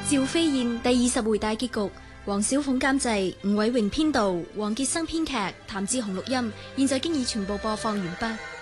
趙飛燕第20回大結局，黃小鳳監製，吳偉榮編導，黃傑生編劇，譚志雄錄音，現在經已全部播放完畢。